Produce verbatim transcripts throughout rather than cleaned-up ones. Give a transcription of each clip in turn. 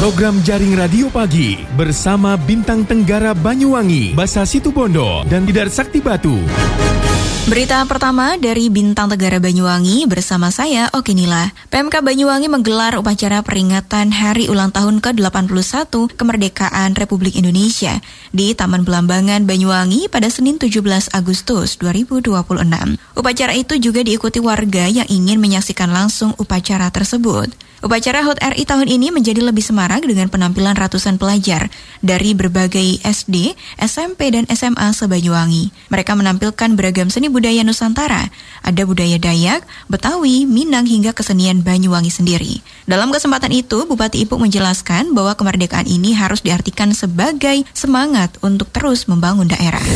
Program Jaring Radio Pagi bersama Bintang Tenggara Banyuwangi, Basa Situbondo, dan Tidar Sakti Batu. Berita pertama dari Bintang Tenggara Banyuwangi bersama saya, Okinila. P M K Banyuwangi menggelar upacara peringatan Hari Ulang Tahun ke delapan puluh satu Kemerdekaan Republik Indonesia di Taman Belambangan Banyuwangi pada Senin tujuh belas Agustus dua ribu dua puluh enam. Upacara itu juga diikuti warga yang ingin menyaksikan langsung upacara tersebut. Upacara H U T R I tahun ini menjadi lebih semarak dengan penampilan ratusan pelajar dari berbagai S D, S M P, dan S M A se-Banyuwangi. Mereka menampilkan beragam seni budaya Nusantara. Ada budaya Dayak, Betawi, Minang, hingga kesenian Banyuwangi sendiri. Dalam kesempatan itu, Bupati Ipuk menjelaskan bahwa kemerdekaan ini harus diartikan sebagai semangat untuk terus membangun daerah.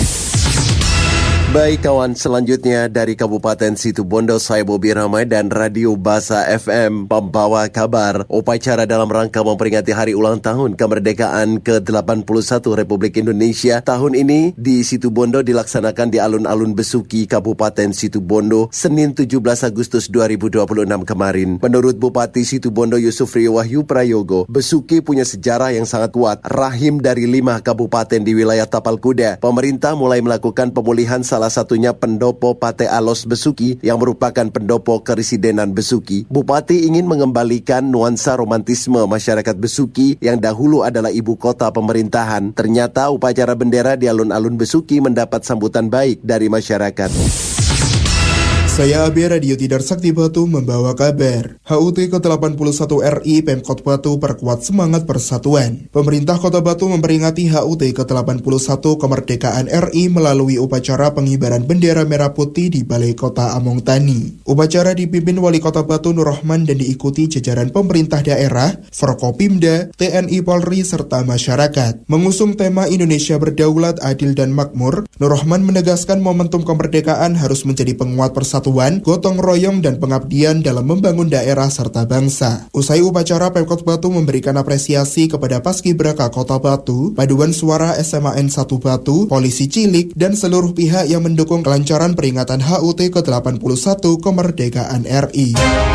Baik kawan, selanjutnya dari Kabupaten Situbondo, saya Bobi Ramai dan Radio Basa F M membawa kabar upacara dalam rangka memperingati Hari Ulang Tahun Kemerdekaan ke delapan puluh satu Republik Indonesia. Tahun ini di Situbondo dilaksanakan di Alun-Alun Besuki, Kabupaten Situbondo, Senin tujuh belas Agustus dua ribu dua puluh enam kemarin. Menurut Bupati Situbondo Yusuf Rio Wahyu Prayogo, Besuki punya sejarah yang sangat kuat, rahim dari lima kabupaten di wilayah Tapal Kuda. Pemerintah mulai melakukan pemulihan salah satunya pendopo Pate Alos Besuki yang merupakan pendopo keresidenan Besuki. Bupati ingin mengembalikan nuansa romantisme masyarakat Besuki yang dahulu adalah ibu kota pemerintahan. Ternyata upacara bendera di alun-alun Besuki mendapat sambutan baik dari masyarakat. Saya Abi Radio Tidar Sakti Batu membawa kabar. H U T ke delapan puluh satu R I Pemkot Batu perkuat semangat persatuan. Pemerintah Kota Batu memperingati H U T ke delapan puluh satu Kemerdekaan R I melalui upacara pengibaran bendera merah putih di Balai Kota Among Tani. Upacara dipimpin Wali Kota Batu Nur Rahman dan diikuti jajaran pemerintah daerah, Forkopimda, T N I Polri, serta masyarakat. Mengusung tema Indonesia Berdaulat, Adil, dan Makmur, Nur Rahman menegaskan momentum kemerdekaan harus menjadi penguat persatuan, gotong royong, dan pengabdian dalam membangun daerah serta bangsa. Usai upacara, Pemkot Batu memberikan apresiasi kepada Paskibraka Kota Batu, Paduan Suara S M A N satu Batu, Polisi Cilik, dan seluruh pihak yang mendukung kelancaran peringatan H U T ke delapan puluh satu Kemerdekaan R I.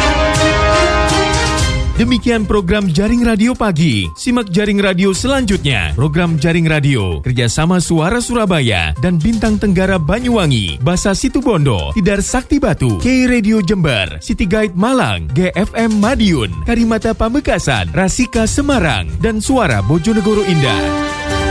Demikian program Jaring Radio Pagi. Simak Jaring Radio selanjutnya. Program Jaring Radio kerjasama Suara Surabaya dan Bintang Tenggara Banyuwangi, Basa Situbondo, Tidar Sakti Batu, K Radio Jember, City Guide Malang, G F M Madiun, Karimata Pamekasan, Rasika Semarang, dan Suara Bojonegoro Indah.